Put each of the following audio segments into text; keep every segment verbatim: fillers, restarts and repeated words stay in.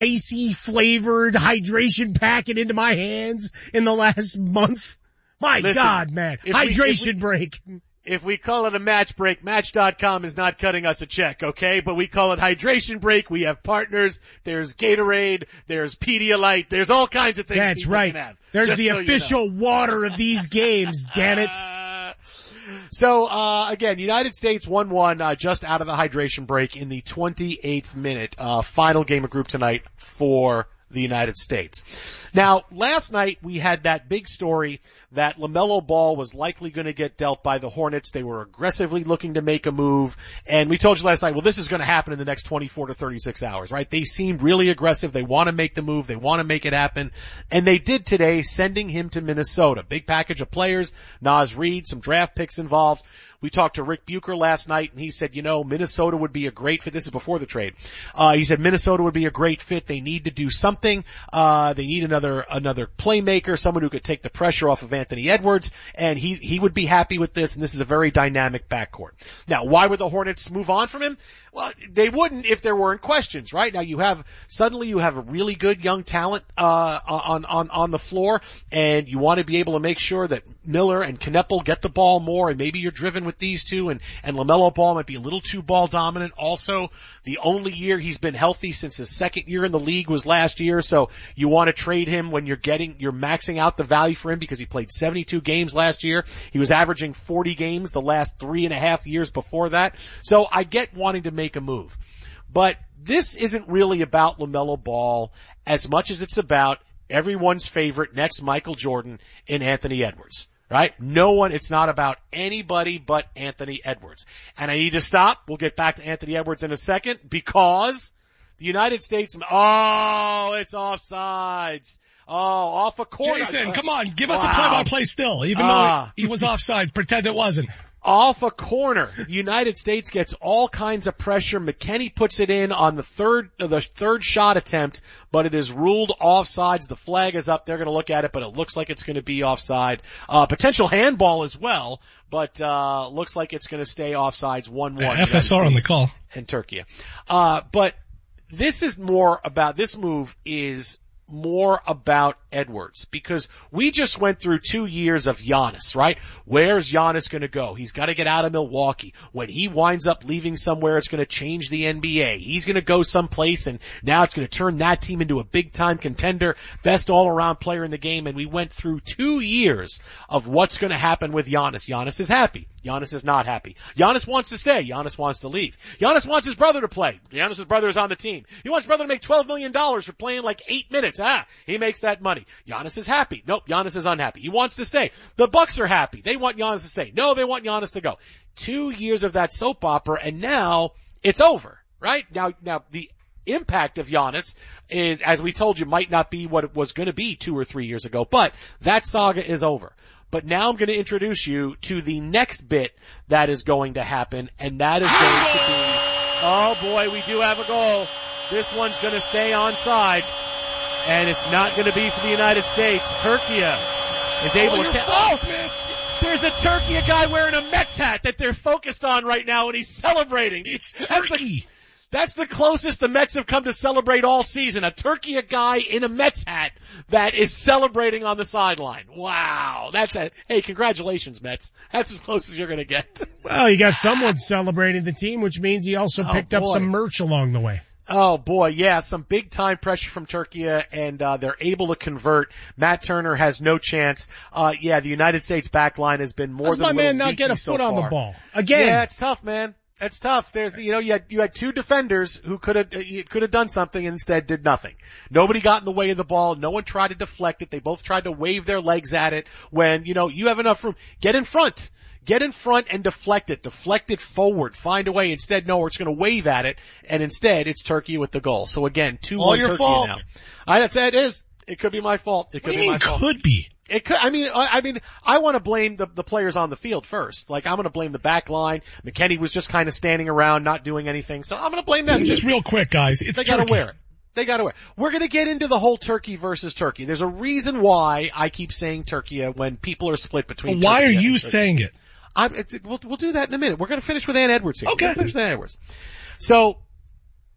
icy flavored hydration packet into my hands in the last month. My Listen, God, man. Hydration we, we, break. If we call it a match break, Match dot com is not cutting us a check, okay? But we call it hydration break. We have partners. There's Gatorade. There's Pedialyte. There's all kinds of things. That's right. Have, There's the so official you know. water of these games, damn it. Uh, so, uh, again, United States one one, uh, just out of the hydration break in the twenty-eighth minute, uh, final game of group tonight for the United States. Now, last night we had that big story that LaMelo Ball was likely going to get dealt by the Hornets. They were aggressively looking to make a move, and we told you last night, well, this is going to happen in the next twenty-four to thirty-six hours, right? They seemed really aggressive. They want to make the move. They want to make it happen, and they did today, sending him to Minnesota. Big package of players, Naz Reid, some draft picks involved. We talked to Rick Bucher last night, and he said, you know, Minnesota would be a great fit. This is before the trade. Uh, he said Minnesota would be a great fit. They need to do something. Uh, they need another, another playmaker, someone who could take the pressure off of Anthony Edwards, and he, he would be happy with this, and this is a very dynamic backcourt. Now, why would the Hornets move on from him? Well, they wouldn't if there weren't questions, right? Now you have, suddenly you have a really good young talent, uh, on, on, on the floor, and you want to be able to make sure that Miller and Kneppel get the ball more, and maybe you're driven with these two, and, and LaMelo Ball might be a little too ball dominant. Also, the only year he's been healthy since his second year in the league was last year, so you want to trade him when you're getting, you're maxing out the value for him because he played seventy-two games last year. He was averaging forty games the last three and a half years before that. So I get wanting to make a move. But this isn't really about LaMelo Ball as much as it's about everyone's favorite next Michael Jordan in Anthony Edwards. Right? No one, it's not about anybody but Anthony Edwards. And I need to stop. We'll get back to Anthony Edwards in a second because the United States, oh, it's offsides. Oh, off a corner. Jason, come on, give wow. us a play-by-play still, even uh, though he was offsides. Pretend it wasn't. Off a corner. The United States gets all kinds of pressure. McKennie puts it in on the third, the third shot attempt, but it is ruled offsides. The flag is up. They're going to look at it, but it looks like it's going to be offside. Uh, potential handball as well, but, uh, looks like it's going to stay offsides one one. F S R on the call. And Turkey. Uh, but this is more about, this move is more about Edwards because we just went through two years of Giannis, right? Where's Giannis going to go? He's got to get out of Milwaukee. When he winds up leaving somewhere, it's going to change the N B A. He's going to go someplace and now it's going to turn that team into a big time contender, best all around player in the game. And we went through two years of what's going to happen with Giannis. Giannis is happy. Giannis is not happy. Giannis wants to stay. Giannis wants to leave. Giannis wants his brother to play. Giannis' brother is on the team. He wants his brother to make twelve million dollars for playing like eight minutes. Ah, he makes that money. Giannis is happy. Nope, Giannis is unhappy. He wants to stay. The Bucks are happy. They want Giannis to stay. No, they want Giannis to go. Two years of that soap opera, and now it's over, right? Now, now the impact of Giannis is, as we told you, might not be what it was going to be two or three years ago, but that saga is over. But now I'm going to introduce you to the next bit that is going to happen, and that is going to be, oh boy, we do have a goal. This one's going to stay onside. And it's not going to be for the United States. Turkey is able oh, to tell. Oh, there's a Turkey guy wearing a Mets hat that they're focused on right now, and he's celebrating. It's that's Turkey. The, that's the closest the Mets have come to celebrate all season. A Turkey guy in a Mets hat that is celebrating on the sideline. Wow, that's a hey, congratulations, Mets. That's as close as you're going to get. Well, you got someone celebrating the team, which means he also oh, picked boy. up some merch along the way. Oh boy, yeah, some big time pressure from Turkey, and uh they're able to convert. Matt Turner has no chance. Uh yeah, the United States back line has been more How's than a my little man not get a so foot on far. the ball again? Yeah, it's tough, man. It's tough. There's, you know, you had, you had two defenders who could have, you could have done something and instead did nothing. Nobody got in the way of the ball. No one tried to deflect it. They both tried to wave their legs at it when, you know, you have enough room. Get in front. Get in front and deflect it. Deflect it forward. Find a way. Instead, no, we're just going to wave at it. And instead, it's Turkey with the goal. So again, two one Turkey fault. now. I, that's it is. It could be my fault. It could what do be you my mean fault. Could be. It could, I mean, I, I mean, I want to blame the, the players on the field first. Like, I'm going to blame the back line. McKennie was just kind of standing around, not doing anything. So I'm going to blame them. Just real quick, guys. It's They Turkey. got to wear it. They got to wear it. We're going to get into the whole Turkey versus Turkey. There's a reason why I keep saying Turkey when people are split between Well, why Turkey are and you Turkey. saying it? I'm, it, we'll, we'll do that in a minute. We're going to finish with Ann Edwards here. Okay. We're going to finish with Ann Edwards. So,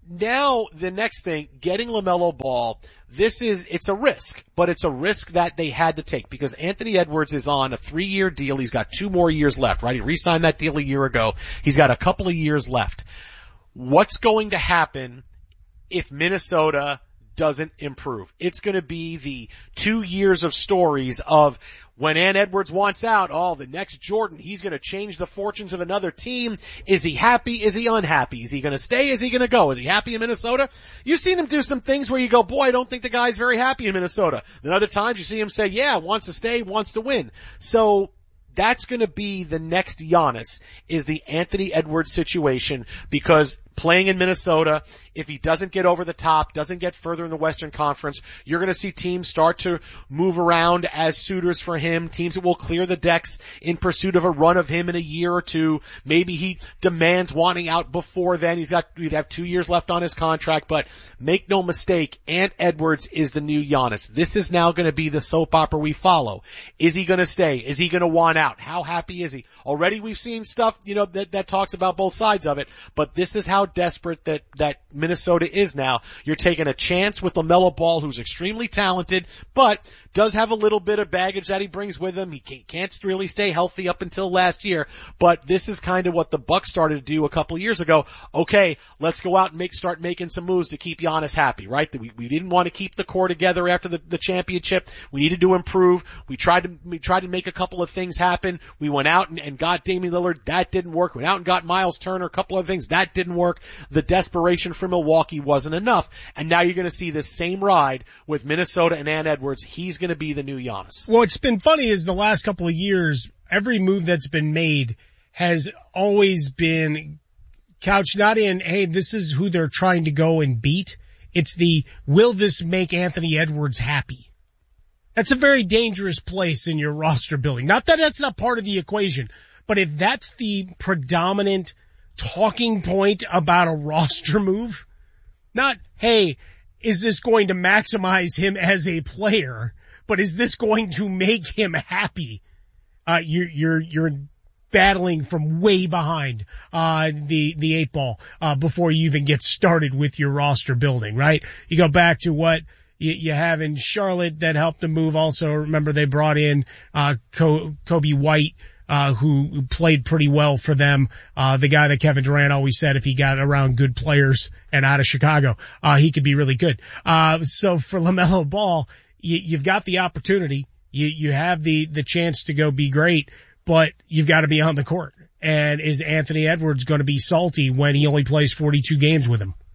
now the next thing, getting LaMelo Ball, this is, it's a risk, but it's a risk that they had to take because Anthony Edwards is on a three-year deal. He's got two more years left, right? He re-signed that deal a year ago. He's got a couple of years left. What's going to happen if Minnesota doesn't improve? It's going to be the two years of stories of when Ant Edwards wants out, oh, the next Jordan, he's going to change the fortunes of another team. Is he happy? Is he unhappy? Is he going to stay? Is he going to go? Is he happy in Minnesota? You've seen him do some things where you go, boy, I don't think the guy's very happy in Minnesota. Then other times you see him say, yeah, wants to stay, wants to win. So that's going to be the next Giannis, is the Anthony Edwards situation, because playing in Minnesota, if he doesn't get over the top, doesn't get further in the Western Conference, you're going to see teams start to move around as suitors for him, teams that will clear the decks in pursuit of a run of him in a year or two. Maybe he demands wanting out before then. He's got, he'd have two years left on his contract, but make no mistake, Ant Edwards is the new Giannis. This is now going to be the soap opera we follow. Is he going to stay? Is he going to want out? How happy is he? Already we've seen stuff, you know, that, that talks about both sides of it, but this is how desperate that, that Minnesota is now. You're taking a chance with LaMelo Ball, who's extremely talented, but does have a little bit of baggage that he brings with him. He can't, can't really stay healthy up until last year, but this is kind of what the Bucks started to do a couple of years ago. Okay, let's go out and make, start making some moves to keep Giannis happy, right? We, we didn't want to keep the core together after the, the championship. We needed to improve. We tried to, we tried to make a couple of things happen. We went out and, and got Damian Lillard. That didn't work. Went out and got Miles Turner. A couple of things. That didn't work. The desperation for Milwaukee wasn't enough. And now you're going to see this same ride with Minnesota and Ant Edwards. He's going to be the new Giannis. What's been funny is the last couple of years, every move that's been made has always been couched not in, hey, this is who they're trying to go and beat. It's the, will this make Anthony Edwards happy? That's a very dangerous place in your roster building. Not that that's not part of the equation, but if that's the predominant talking point about a roster move, not, hey, is this going to maximize him as a player, but is this going to make him happy? Uh, you're, you're, you're battling from way behind, uh, the, the eight ball, uh, before you even get started with your roster building, right? You go back to what you, you have in Charlotte that helped them move. Also, remember they brought in, uh, Kobe White, uh, who played pretty well for them. Uh, the guy that Kevin Durant always said if he got around good players and out of Chicago, uh, he could be really good. Uh, so for LaMelo Ball, you, you've got the opportunity. You, you have the, the chance to go be great, but you've got to be on the court. And is Anthony Edwards going to be salty when he only plays forty-two games with him?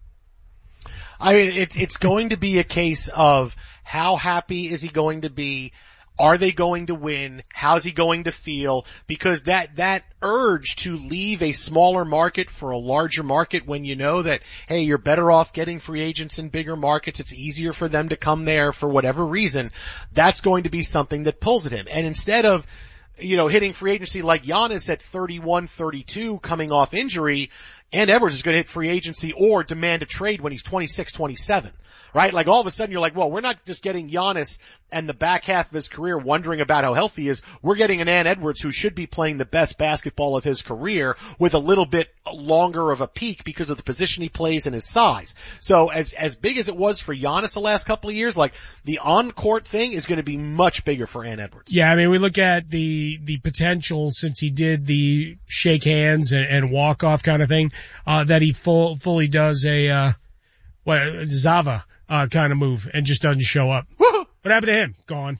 I mean, it's, it's going to be a case of how happy is he going to be? Are they going to win? How's he going to feel? Because that, that urge to leave a smaller market for a larger market when you know that, hey, you're better off getting free agents in bigger markets. It's easier for them to come there for whatever reason. That's going to be something that pulls at him. And instead of, you know, hitting free agency like Giannis at thirty-one, thirty-two coming off injury, Ant Edwards is going to hit free agency or demand a trade when he's twenty-six, twenty-seven, right? Like all of a sudden you're like, well, we're not just getting Giannis and the back half of his career wondering about how healthy he is. We're getting an Ant Edwards who should be playing the best basketball of his career with a little bit longer of a peak because of the position he plays and his size. So as, as big as it was for Giannis the last couple of years, like the on-court thing is going to be much bigger for Ant Edwards. Yeah, I mean, we look at the, the potential since he did the shake hands and, and walk-off kind of thing. Uh, that he full, fully does a, uh, what, Zava, uh, kind of move and just doesn't show up. Woo-hoo! What happened to him? Gone.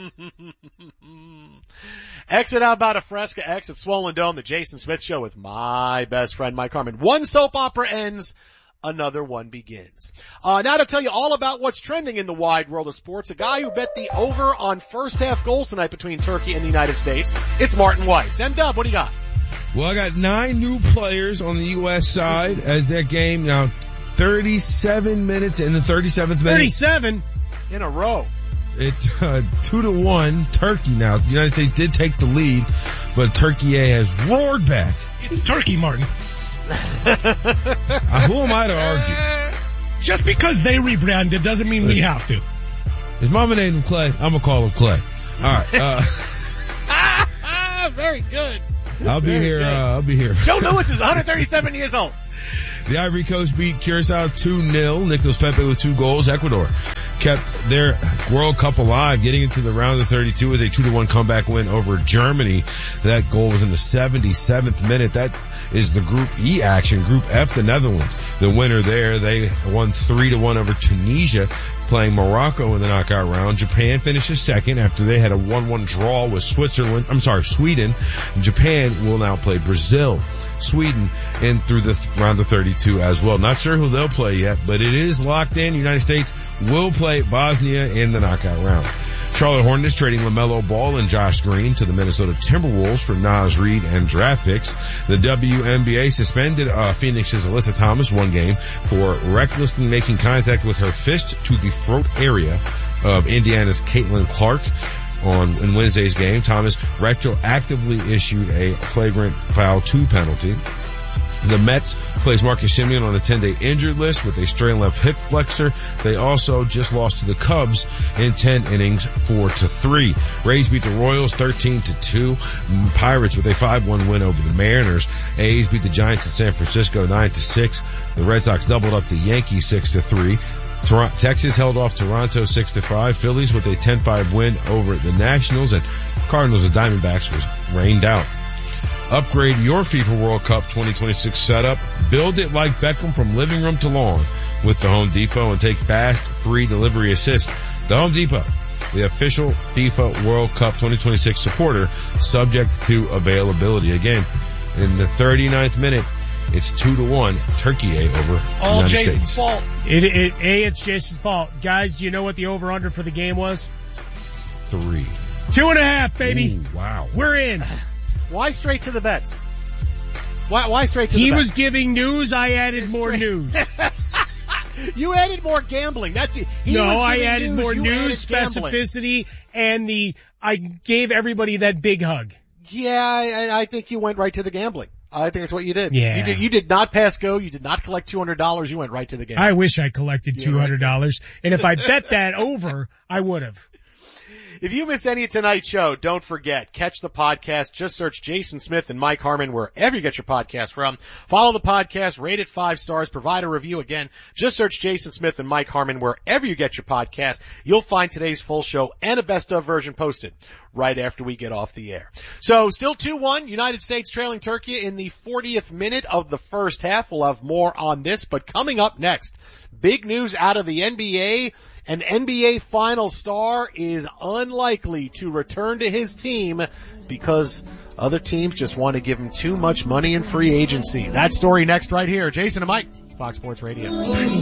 Exit out about a Fresca, exit Swollen Dome, the Jason Smith Show with my best friend, Mike Harmon. One soap opera ends, another one begins. Uh, now to tell you all about what's trending in the wide world of sports, a guy who bet the over on first half goals tonight between Turkey and the United States, it's Martin Weiss. M-Dub, what do you got? Well, I got nine new players on the U S side as their game now thirty-seven minutes in the thirty-seventh minute. thirty-seven in a row. It's uh, two to one Turkey now. The United States did take the lead, but Turkey A has roared back. It's Turkey, Martin. uh, who am I to argue? Just because they rebranded doesn't mean Listen, we have to. His mama named him Clay. I'm gonna call him Clay. All right. Uh, Very good. I'll be Very here. Uh, I'll be here. Joe Louis is one hundred thirty-seven years old. The Ivory Coast beat Curacao two nil. Nicolas Pepe with two goals. Ecuador kept their World Cup alive, getting into the round of thirty-two with a two to one comeback win over Germany. That goal was in the seventy-seventh minute. That is the Group E action. Group F, the Netherlands, the winner there. They won three to one over Tunisia, playing Morocco in the knockout round. Japan finishes second after they had a one one draw with Switzerland. I'm sorry, Sweden. Japan will now play Brazil. Sweden in through the th- round of thirty-two as well. Not sure who they'll play yet, but it is locked in. United States will play Bosnia in the knockout round. Charlotte Hornets trading LaMelo Ball and Josh Green to the Minnesota Timberwolves for Naz Reid and draft picks. The W N B A suspended uh, Phoenix's Alyssa Thomas one game for recklessly making contact with her fist to the throat area of Indiana's Caitlin Clark. On in Wednesday's game, Thomas retroactively issued a flagrant foul two penalty. The Mets plays Marcus Semien on a ten-day injured list with a strained left hip flexor. They also just lost to the Cubs in ten innings, four to three. Rays beat the Royals thirteen to two. Pirates with a five one win over the Mariners. A's beat the Giants in San Francisco nine to six. The Red Sox doubled up the Yankees six to three. Texas held off Toronto six to five. Phillies with a ten five win over the Nationals, and Cardinals and Diamondbacks was rained out. Upgrade your FIFA World Cup twenty twenty-six setup. Build it like Beckham from living room to lawn with the Home Depot and take fast, free delivery assist. The Home Depot, the official FIFA World Cup twenty twenty-six supporter, subject to availability. Again, in the thirty-ninth minute, it's two to one, Turkey A over All United Jason's States. fault. It, it, A, it's Jason's fault. Guys, do you know what the over-under for the game was? Three. Two and a half, baby. Ooh, wow. We're in. Why straight to the bets? Why, why straight to He the bets? was giving news. I added more straight- news. You added more gambling. That's it. He no, was I giving added news, more you news, added gambling. specificity, and the, I gave everybody that big hug. Yeah, I, I think you went right to the gambling. I think that's what you did. Yeah. You did, you did not pass go. You did not collect two hundred dollars. You went right to the gambling. I wish I collected Yeah, two hundred dollars, and if I bet that over, I would have. If you miss any of tonight's show, don't forget, catch the podcast. Just search Jason Smith and Mike Harmon wherever you get your podcast from. Follow the podcast, rate it five stars, provide a review. Again, just search Jason Smith and Mike Harmon wherever you get your podcast. You'll find today's full show and a best of version posted right after we get off the air. So still two one, United States trailing Turkey in the fortieth minute of the first half. We'll have more on this, but coming up next, big news out of the N B A. An N B A final star is unlikely to return to his team because other teams just want to give him too much money in free agency. That story next right here. Jason and Mike, Fox Sports Radio.